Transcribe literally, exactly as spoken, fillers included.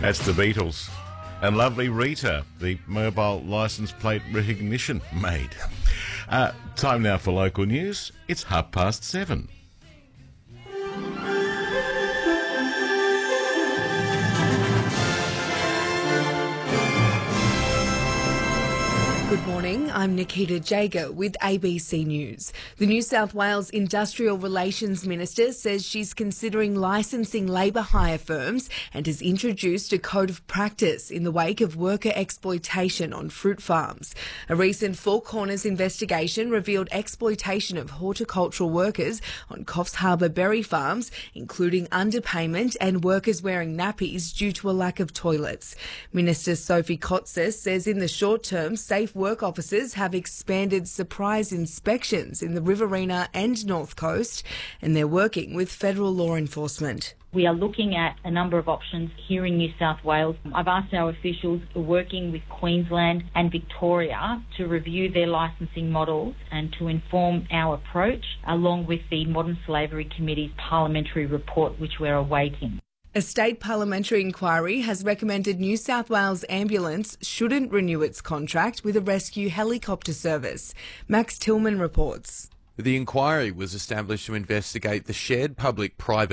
That's the Beatles. And lovely Rita, the mobile licence plate recognition maid. Uh, time now for local news. It's half past seven. Good morning, I'm Nikita Jager with A B C News. The New South Wales Industrial Relations Minister says she's considering licensing labour hire firms and has introduced a code of practice in the wake of worker exploitation on fruit farms. A recent Four Corners investigation revealed exploitation of horticultural workers on Coffs Harbour berry farms, including underpayment and workers wearing nappies due to a lack of toilets. Minister Sophie Kotsis says in the short term, safe work officers have expanded surprise inspections in the Riverina and North Coast, and they're working with federal law enforcement. We are looking at a number of options here in New South Wales. I've asked our officials working with Queensland and Victoria to review their licensing models and to inform our approach, along with the Modern Slavery Committee's parliamentary report, which we're awaiting. A state parliamentary inquiry has recommended New South Wales Ambulance shouldn't renew its contract with a rescue helicopter service. Max Tillman reports. The inquiry was established to investigate the shared public-private